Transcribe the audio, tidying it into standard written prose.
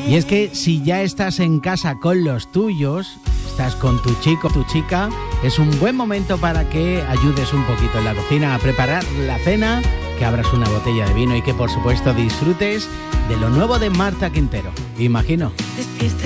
Y es que si ya estás en casa con los tuyos, estás con tu chico, tu chica, es un buen momento para que ayudes un poquito en la cocina a preparar la cena, que abras una botella de vino y que por supuesto disfrutes de lo nuevo de Marta Quintero. Imagino.